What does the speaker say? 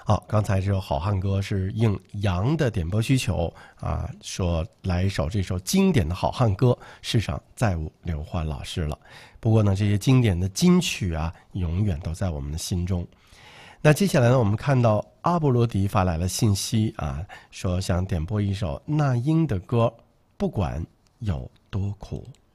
好，刚才这首好汉歌是应杨的点播需求啊，说来一首这首经典的好汉歌，世上再无刘欢老师了。不过呢，这些经典的金曲啊，永远都在我们的心中。那接下来呢，我们看到阿波罗迪发来了信息啊，说想点播一首那英的歌，不管有多苦。